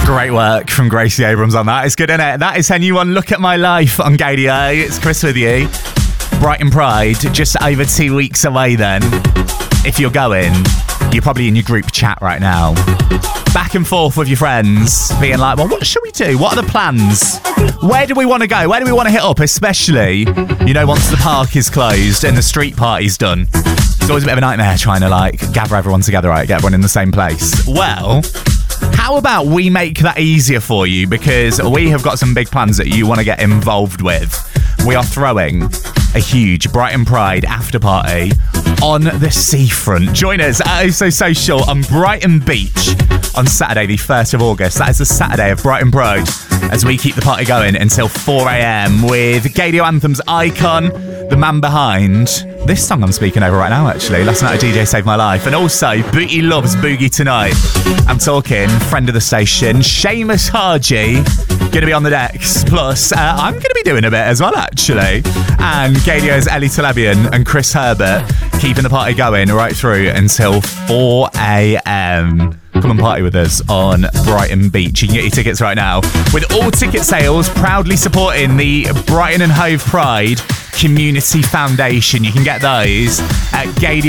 Great work from Gracie Abrams on that. It's good, isn't it? That is her new one, Look at My Life on Gadio. It's Chris with you. Brighton Pride, just over 2 weeks away then. If you're going, you're probably in your group chat right now. Back and forth with your friends, being like, well, what should we do? What are the plans? Where do we want to go? Where do we want to hit up? Especially, once the park is closed and the street party's done. It's always a bit of a nightmare trying to, gather everyone together, right? Get everyone in the same place. Well, how about we make that easier for you? Because we have got some big plans that you want to get involved with. We are throwing a huge Brighton Pride after party on the seafront. Join us at Oso Social on Brighton Beach on Saturday, the 1st of August. That is the Saturday of Brighton Pride, as we keep the party going until 4 a.m. with Gadio Anthems icon, the man behind this song I'm speaking over right now, actually. Last night a DJ saved my life. And also, Booty loves Boogie Tonight. I'm talking friend of the station, Seamus Haji, going to be on the decks. Plus, I'm going to be doing a bit as well, actually. And Gadio's Ellie Talabian and Chris Herbert keeping the party going right through until 4 a.m. Come and party with us on Brighton Beach. You can get your tickets right now. With all ticket sales proudly supporting the Brighton and Hove Pride Community Foundation. You can get those at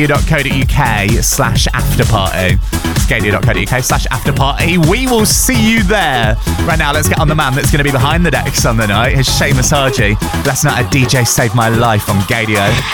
gadio.co.uk/afterparty. It's gadio.co.uk/afterparty. We will see you there. Right now, let's get on the man that's going to be behind the decks on the night. It's Seamus Haji. Last night a DJ saved my life on Gadio.